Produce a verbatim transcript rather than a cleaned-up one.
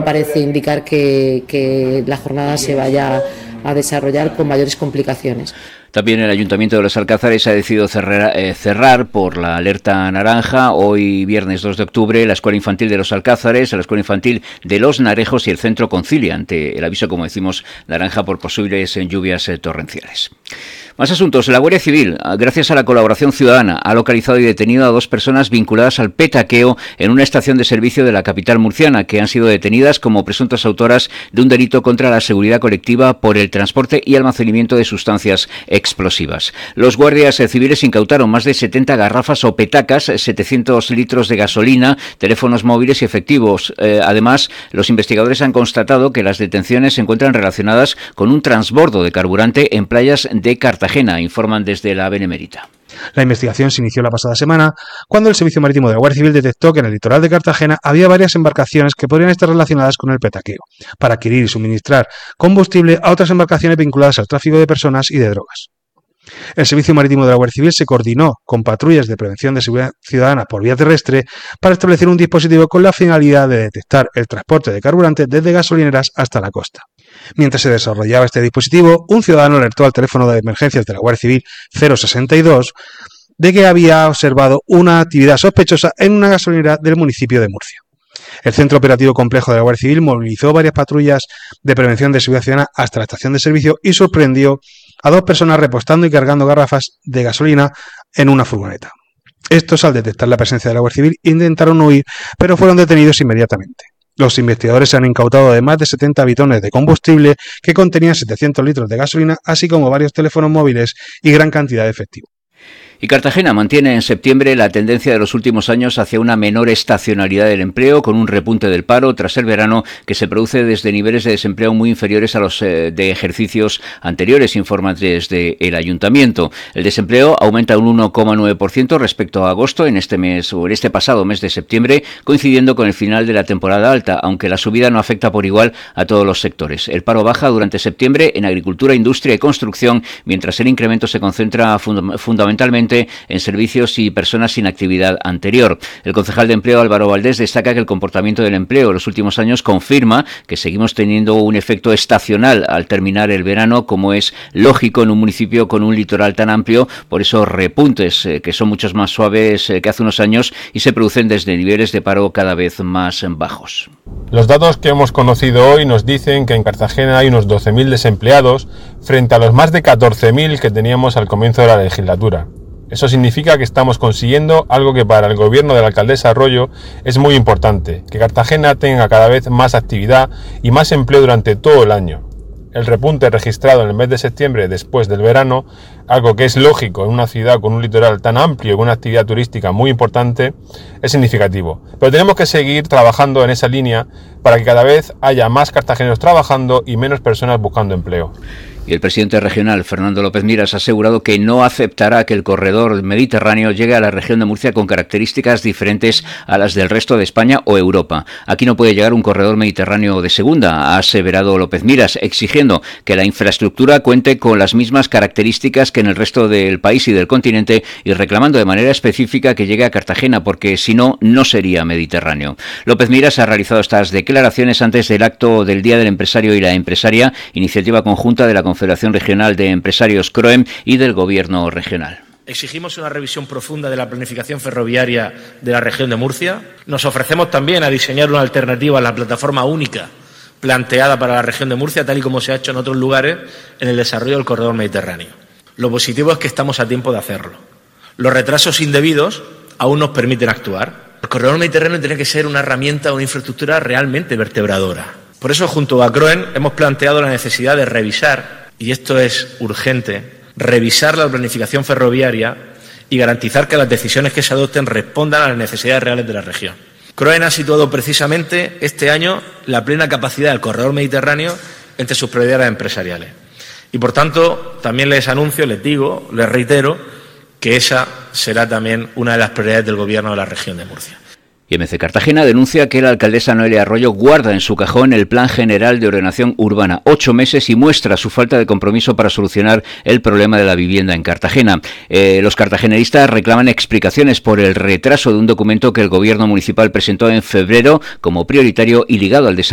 parece indicar que, que la jornada se vaya a desarrollar con mayores complicaciones. También el Ayuntamiento de Los Alcázares ha decidido cerrar, eh, cerrar por la alerta naranja hoy viernes dos de octubre la Escuela Infantil de Los Alcázares, la Escuela Infantil de Los Narejos y el Centro Concilia, ante el aviso, como decimos, naranja por posibles lluvias eh, torrenciales. Más asuntos. La Guardia Civil, gracias a la colaboración ciudadana, ha localizado y detenido a dos personas vinculadas al petaqueo en una estación de servicio de la capital murciana, que han sido detenidas como presuntas autoras de un delito contra la seguridad colectiva por el transporte y almacenamiento de sustancias explosivas. Los guardias civiles incautaron más de setenta garrafas o petacas, setecientos litros de gasolina, teléfonos móviles y efectivos. Eh, además, los investigadores han constatado que las detenciones se encuentran relacionadas con un transbordo de carburante en playas de Cartagena. Informan desde la Benemérita. La investigación se inició la pasada semana cuando el Servicio Marítimo de la Guardia Civil detectó que en el litoral de Cartagena había varias embarcaciones que podrían estar relacionadas con el petaqueo, para adquirir y suministrar combustible a otras embarcaciones vinculadas al tráfico de personas y de drogas. El Servicio Marítimo de la Guardia Civil se coordinó con patrullas de prevención de seguridad ciudadana por vía terrestre para establecer un dispositivo con la finalidad de detectar el transporte de carburante desde gasolineras hasta la costa. Mientras se desarrollaba este dispositivo, un ciudadano alertó al teléfono de emergencias de la Guardia Civil cero sesenta y dos de que había observado una actividad sospechosa en una gasolinera del municipio de Murcia. El Centro Operativo Complejo de la Guardia Civil movilizó varias patrullas de prevención de seguridad ciudadana hasta la estación de servicio y sorprendió a dos personas repostando y cargando garrafas de gasolina en una furgoneta. Estos, al detectar la presencia de la Guardia Civil, intentaron huir, pero fueron detenidos inmediatamente. Los investigadores han incautado además de setenta bitones de combustible que contenían setecientos litros de gasolina, así como varios teléfonos móviles y gran cantidad de efectivo. Y Cartagena mantiene en septiembre la tendencia de los últimos años hacia una menor estacionalidad del empleo, con un repunte del paro tras el verano que se produce desde niveles de desempleo muy inferiores a los eh, de ejercicios anteriores, informa desde el Ayuntamiento. El desempleo aumenta un uno coma nueve por ciento respecto a agosto en este mes o en este pasado mes de septiembre, coincidiendo con el final de la temporada alta, aunque la subida no afecta por igual a todos los sectores. El paro baja durante septiembre en agricultura, industria y construcción, mientras el incremento se concentra fund- fundamentalmente en servicios y personas sin actividad anterior. El concejal de Empleo, Álvaro Valdés, destaca que el comportamiento del empleo en los últimos años confirma que seguimos teniendo un efecto estacional al terminar el verano, como es lógico en un municipio con un litoral tan amplio, por esos repuntes eh, que son muchos más suaves eh, que hace unos años y se producen desde niveles de paro cada vez más bajos. Los datos que hemos conocido hoy nos dicen que en Cartagena hay unos doce mil desempleados frente a los más de catorce mil que teníamos al comienzo de la legislatura. Eso significa que estamos consiguiendo algo que para el gobierno de la alcaldesa Arroyo es muy importante, que Cartagena tenga cada vez más actividad y más empleo durante todo el año. El repunte registrado en el mes de septiembre después del verano, algo que es lógico en una ciudad con un litoral tan amplio y con una actividad turística muy importante, es significativo. Pero tenemos que seguir trabajando en esa línea para que cada vez haya más cartageneros trabajando y menos personas buscando empleo. Y el presidente regional, Fernando López Miras, ha asegurado que no aceptará que el corredor mediterráneo llegue a la región de Murcia con características diferentes a las del resto de España o Europa. Aquí no puede llegar un corredor mediterráneo de segunda, ha aseverado López Miras, exigiendo que la infraestructura cuente con las mismas características que en el resto del país y del continente y reclamando de manera específica que llegue a Cartagena, porque si no, no sería mediterráneo. López Miras ha realizado estas declaraciones antes del acto del Día del Empresario y la Empresaria, iniciativa conjunta de la Confederación Regional de Empresarios CROEM y del Gobierno regional. Exigimos una revisión profunda de la planificación ferroviaria de la región de Murcia. Nos ofrecemos también a diseñar una alternativa a la plataforma única planteada para la región de Murcia, tal y como se ha hecho en otros lugares en el desarrollo del corredor mediterráneo. Lo positivo es que estamos a tiempo de hacerlo. Los retrasos indebidos aún nos permiten actuar. El corredor mediterráneo tiene que ser una herramienta, una infraestructura realmente vertebradora. Por eso, junto a CROEM, hemos planteado la necesidad de revisar, y esto es urgente, revisar la planificación ferroviaria y garantizar que las decisiones que se adopten respondan a las necesidades reales de la región. CROEM ha situado precisamente este año la plena capacidad del corredor mediterráneo entre sus prioridades empresariales. Y, por tanto, también les anuncio, les digo, les reitero, que esa será también una de las prioridades del Gobierno de la región de Murcia. Y M C Cartagena denuncia que la alcaldesa Noelia Arroyo guarda en su cajón el Plan General de Ordenación Urbana, ocho meses, y muestra su falta de compromiso para solucionar el problema de la vivienda en Cartagena. Eh, los cartageneristas reclaman explicaciones por el retraso de un documento que el gobierno municipal presentó en febrero como prioritario y ligado al desarrollo